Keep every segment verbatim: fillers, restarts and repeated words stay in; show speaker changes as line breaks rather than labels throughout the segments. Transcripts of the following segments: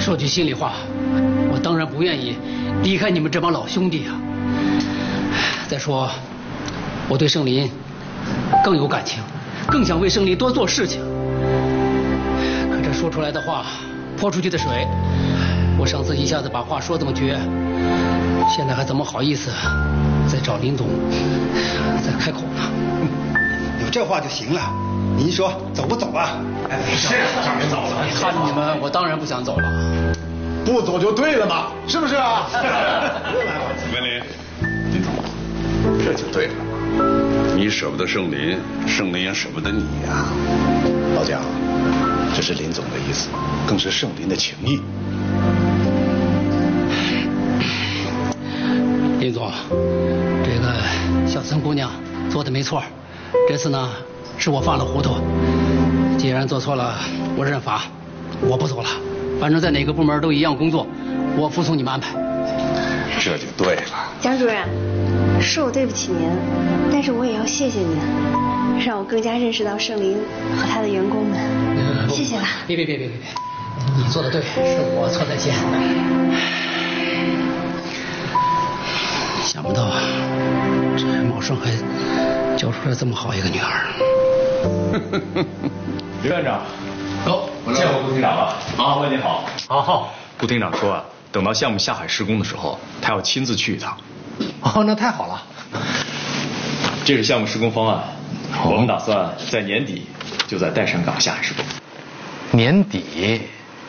说句心里话，我当然不愿意离开你们这帮老兄弟啊。再说，我对盛林更有感情，更想为盛林多做事情。可这说出来的话，泼出去的水，我上次一下子把话说这么绝，现在还怎么好意思再找林总再开口呢？
有这话就行了。您说走不走啊？
哎，是让人走了。
看你们，我当然不想走了。
不走就对了嘛，是不是啊？
文林，林总，这就对了。你舍不得盛林，盛林也舍不得你呀。
老蒋，这是林总的意思，更是盛林的情谊。
林总，这个小岑姑娘做的没错，这次呢是我犯了糊涂，既然做错了，我认罚，我不走了。反正在哪个部门都一样工作，我服从你们安排。
这就对了。
蒋主任，是我对不起您，但是我也要谢谢您，让我更加认识到盛林和他的员工们。嗯、谢谢了。
别别别别别别，你做的对，是我错在先。想不到啊，这茂盛还教出来这么好一个女儿。
刘院长，哦，见过顾厅长了。啊，问你好。好好。顾厅长说啊，等到项目下海施工的时候，他要亲自去一趟。
哦，那太好了。
这是项目施工方案，哦、我们打算在年底就在岱山港下海施工。
年底？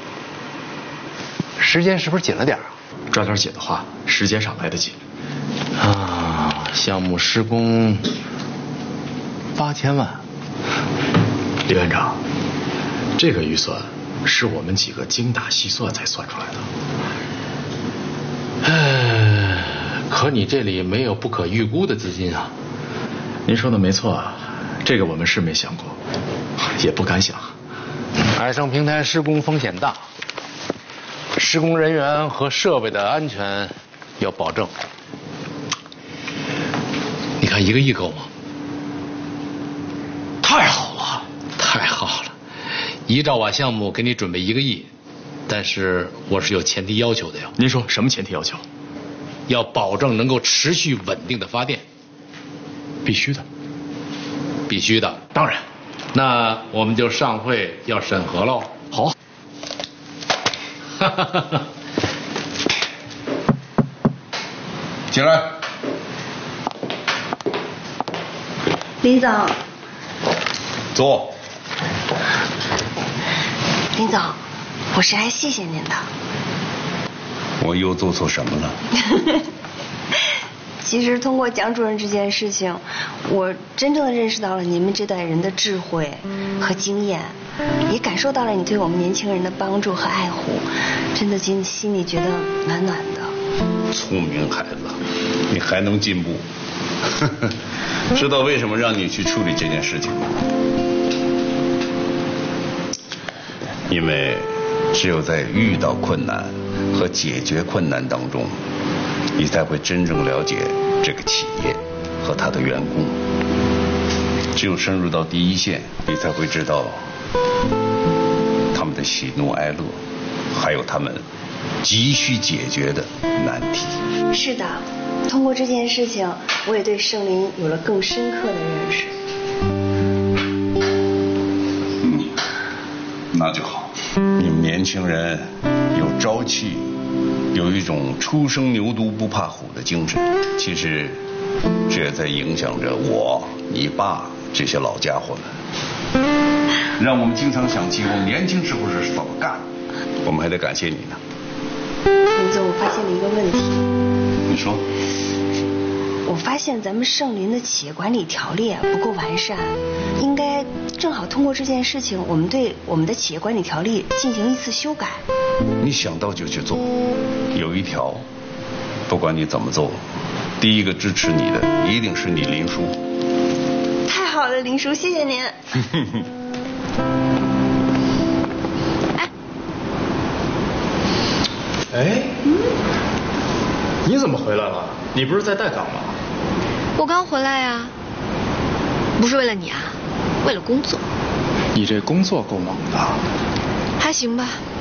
时间是不是紧了点啊？
抓点紧的话，时间上来得及。
啊，项目施工八千万。
李院长，这个预算是我们几个精打细算才算出来
的。呃，可你这里没有不可预估的资金啊。
您说的没错，这个我们是没想过，也不敢想。
海上平台施工风险大，施工人员和设备的安全要保证。你看一个亿够吗？太好了，太好了！一兆瓦项目给你准备一个亿，但是我是有前提要求的呀。
您说什么前提要求？
要保证能够持续稳定的发电。
必须的，
必须的。当然，那我们就上会要审核喽。
好。
哈哈哈哈。进来。
林总。
坐。
林总，我是来谢谢您的。
我又做错什么了？
其实通过蒋主任这件事情，我真正的认识到了你们这代人的智慧和经验，也感受到了你对我们年轻人的帮助和爱护，真的心心里觉得暖暖的。
聪明孩子，你还能进步。知道为什么让你去处理这件事情吗？因为只有在遇到困难和解决困难当中，你才会真正了解这个企业和他的员工。只有深入到第一线，你才会知道他们的喜怒哀乐，还有他们急需解决的难题。
是的，通过这件事情，我也对盛林有了更深刻的认识。
嗯，那就好。你们年轻人有朝气，有一种初生牛犊不怕虎的精神，其实这也在影响着我、你爸这些老家伙们，让我们经常想起我们年轻时候是怎么干。我们还得感谢你呢。
林总，我发现了一个问题。
你说。
我发现咱们盛林的企业管理条例不够完善，应该正好通过这件事情，我们对我们的企业管理条例进行一次修改。
你想到就去做，有一条，不管你怎么做，第一个支持你的一定是你林叔。
太好了，林叔，谢谢您。
哎，哎，嗯，你怎么回来了？你不是在岱港吗？
我刚回来呀，不是为了你啊，为了工作。
你这工作够忙的。
还行吧。